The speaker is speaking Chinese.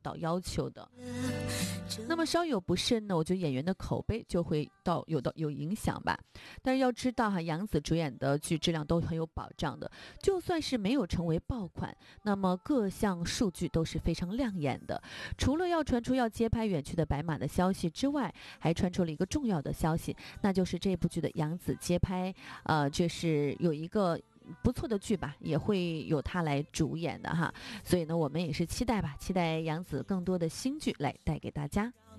到要求的。那么稍有不慎呢，我觉得演员的口碑就会有影响吧。但是要知道哈，杨紫主演的剧质量都很有保障的，就算是没有成为爆款，那么各项数据都是非常亮眼的。除了要传出要接拍远去的白马的消息之外，还传出了一个重要的消息，那就是这部剧的杨紫接拍，这是有一个不错的剧吧，也会有她来主演的哈。所以呢，我们也是期待吧，期待杨紫更多的新剧来带给大家。